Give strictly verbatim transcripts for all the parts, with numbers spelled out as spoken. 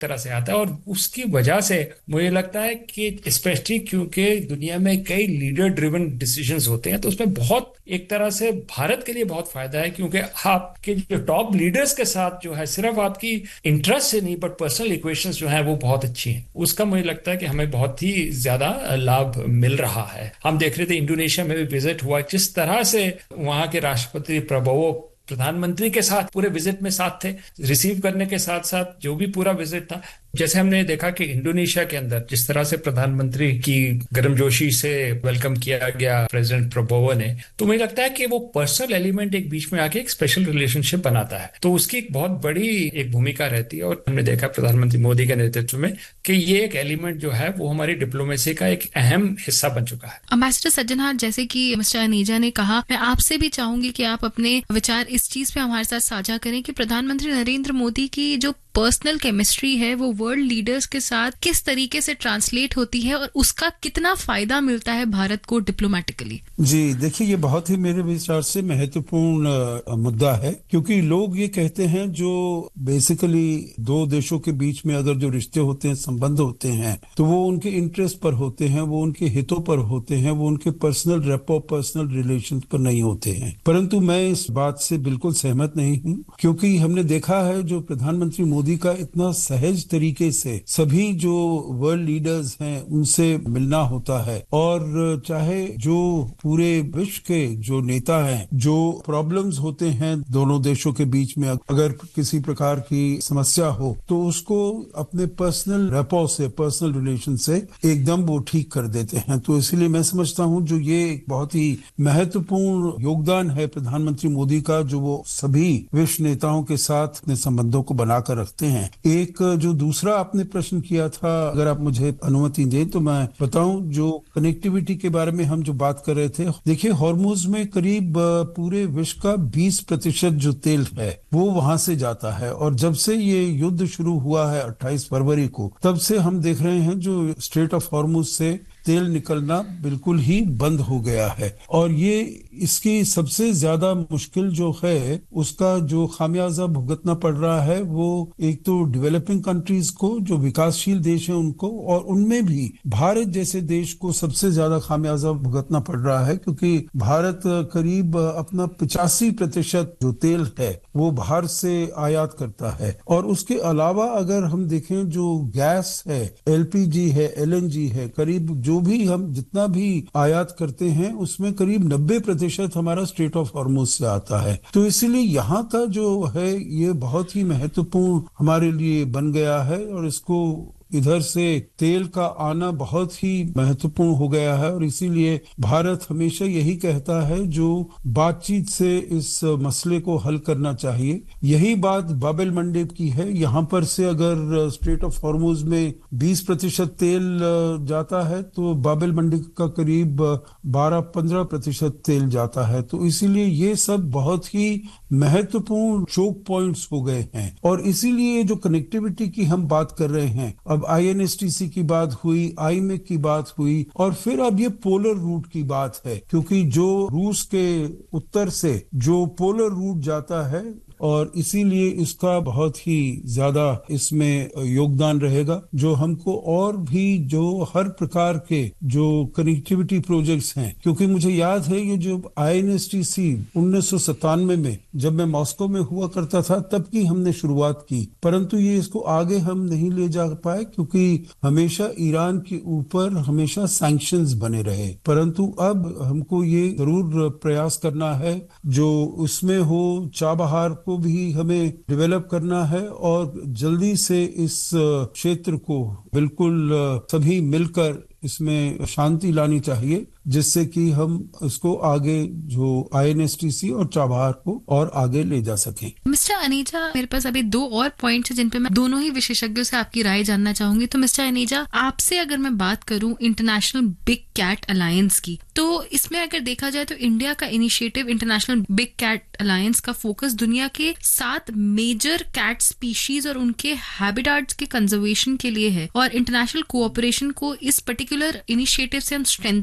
तरह से आता है। और उसकी वजह से मुझे लगता है कि स्पेशली क्योंकि दुनिया में कई लीडर ड्रिवन डिसीजंस होते हैं, तो उसमें बहुत एक तरह से भारत के लिए बहुत फायदा है, क्योंकि आपके जो टॉप लीडर्स के साथ जो है सिर्फ आपकी इंटरेस्ट से नहीं बट पर्सनल इक्वेशंस जो है वो बहुत अच्छी हैं। उसका मुझे लगता है कि हमें बहुत ही ज्यादा लाभ मिल रहा है। हम देख रहे थे इंडोनेशिया में भी विजिट हुआ, जिस तरह से वहां के राष्ट्रपति प्रबोवो प्रधानमंत्री के साथ पूरे विजिट में साथ थे, रिसीव करने के साथ साथ जो भी पूरा विजिट था। जैसे हमने देखा कि इंडोनेशिया के अंदर जिस तरह से प्रधानमंत्री की गर्मजोशी से वेलकम किया गया प्रेसिडेंट प्रबोवो ने, तो मुझे लगता है कि वो पर्सनल एलिमेंट एक बीच में आके एक स्पेशल रिलेशनशिप बनाता है, तो उसकी एक बहुत बड़ी एक भूमिका रहती है। और हमने देखा प्रधानमंत्री मोदी के नेतृत्व में कि ये एक एलिमेंट जो है वो हमारी डिप्लोमेसी का एक अहम हिस्सा बन चुका है। अम्बेसडर सज्जनहार, जैसे कि मिस्टर अनीजा ने कहा, मैं आपसे भी चाहूंगी कि आप अपने विचार इस चीज पे हमारे साथ साझा करें कि प्रधानमंत्री नरेंद्र मोदी की जो पर्सनल केमिस्ट्री है वो वर्ल्ड लीडर्स के साथ किस तरीके से ट्रांसलेट होती है और उसका कितना फायदा मिलता है भारत को डिप्लोमेटिकली। जी देखिए, ये बहुत ही मेरे विचार से महत्वपूर्ण मुद्दा है, क्योंकि लोग ये कहते हैं जो बेसिकली दो देशों के बीच में अगर जो रिश्ते होते हैं, संबंध होते हैं, तो वो उनके इंटरेस्ट पर होते हैं, वो उनके हितों पर होते हैं, वो उनके पर्सनल रेपो पर्सनल रिलेशन पर नहीं होते हैं। परंतु मैं इस बात से बिल्कुल सहमत नहीं हूँ, क्योंकि हमने देखा है जो प्रधानमंत्री मोदी का इतना सहज तरीके से सभी जो वर्ल्ड लीडर्स हैं उनसे मिलना होता है, और चाहे जो पूरे विश्व के जो नेता हैं, जो प्रॉब्लम्स होते हैं दोनों देशों के बीच में, अगर किसी प्रकार की समस्या हो तो उसको अपने पर्सनल रेपो से, पर्सनल रिलेशन से एकदम वो ठीक कर देते हैं। तो इसलिए मैं समझता हूँ जो ये एक बहुत ही महत्वपूर्ण योगदान है प्रधानमंत्री मोदी का, जो वो सभी विश्व नेताओं के साथ अपने संबंधों को बनाकर रखते हैं। एक जो दूसरा आपने प्रश्न किया था, अगर आप मुझे अनुमति दें तो मैं बताऊं, जो कनेक्टिविटी के बारे में हम जो बात कर रहे थे, देखिए हॉर्मुज में करीब पूरे विश्व का बीस प्रतिशत जो तेल है वो वहां से जाता है, और जब से ये युद्ध शुरू हुआ है अट्ठाईस फरवरी को, तब से हम देख रहे हैं जो स्ट्रेट ऑफ हॉर्मुज से तेल निकलना बिल्कुल ही बंद हो गया है। और ये इसकी सबसे ज्यादा मुश्किल जो है उसका जो खामियाजा भुगतना पड़ रहा है वो एक तो डेवलपिंग कंट्रीज को, जो विकासशील देश हैं उनको, और उनमें भी भारत जैसे देश को सबसे ज्यादा खामियाजा भुगतना पड़ रहा है, क्योंकि भारत करीब अपना पिचासी प्रतिशत जो तेल है वो बाहर से आयात करता है। और उसके अलावा अगर हम देखें जो गैस है, एलपीजी है, एलएनजी है, करीब जो भी हम जितना भी आयात करते हैं उसमें करीब नब्बे प्रतिशत हमारा स्ट्रेट ऑफ हॉर्मुज से आता है। तो इसीलिए यहाँ का जो है ये बहुत ही महत्वपूर्ण हमारे लिए बन गया है, और इसको इधर से तेल का आना बहुत ही महत्वपूर्ण हो गया है। और इसीलिए भारत हमेशा यही कहता है जो बातचीत से इस मसले को हल करना चाहिए। यही बात बाब-एल मंडेब की है। यहाँ पर से अगर स्ट्रेट ऑफ हॉर्मुज में बीस प्रतिशत तेल जाता है तो बाब-एल मंडेब का करीब बारह पंद्रह प्रतिशत तेल जाता है। तो इसीलिए ये सब बहुत ही महत्वपूर्ण चोक पॉइंट्स हो गए हैं, और इसीलिए जो कनेक्टिविटी की हम बात कर रहे हैं, अब I N S T C की बात हुई, आई एम ई की बात हुई, और फिर अब ये पोलर रूट की बात है, क्योंकि जो रूस के उत्तर से जो पोलर रूट जाता है, और इसीलिए इसका बहुत ही ज्यादा इसमें योगदान रहेगा, जो हमको और भी जो हर प्रकार के जो कनेक्टिविटी प्रोजेक्ट्स हैं। क्योंकि मुझे याद है ये जो I N S T C उन्नीस सौ सत्तानवे में जब मैं मॉस्को में हुआ करता था तब की हमने शुरुआत की, परंतु ये इसको आगे हम नहीं ले जा पाए, क्योंकि हमेशा ईरान के ऊपर हमेशा सैंक्शंस बने रहे। परंतु अब हमको ये जरूर प्रयास करना है जो उसमें हो, चाबहार को भी हमें डेवलप करना है, और जल्दी से इस क्षेत्र को बिल्कुल सभी मिलकर इसमें शांति लानी चाहिए, जिससे कि हम इसको आगे जो I N S T C और चाबहार को और आगे ले जा सकें। मिस्टर अनीजा, मेरे पास अभी दो और पॉइंट्स हैं जिन पे मैं दोनों ही विशेषज्ञों से आपकी राय जानना चाहूंगी। तो मिस्टर अनीजा, आपसे अगर मैं बात करूं इंटरनेशनल बिग कैट अलायंस की, तो इसमें अगर देखा जाए तो इंडिया का initiative international big cat alliance का फोकस दुनिया के सात मेजर कैट स्पीशीज और उनके हैबिटाट्स के कंजर्वेशन के लिए है, और इंटरनेशनल कोऑपरेशन को इस पर्टिकुलर इनिशिएटिव से हम स्ट्रेंथन कर रहे हैं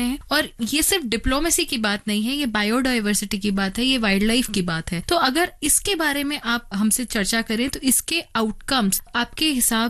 रहे हैं। और ये सिर्फ डिप्लोमेसी की बात नहीं है, ये बायोडाइवर्सिटी की बात है, ये वाइल्ड लाइफ की बात है। तो अगर इसके बारे में आप हमसे चर्चा करें तो इसके आउटकम्स आपके हिसाब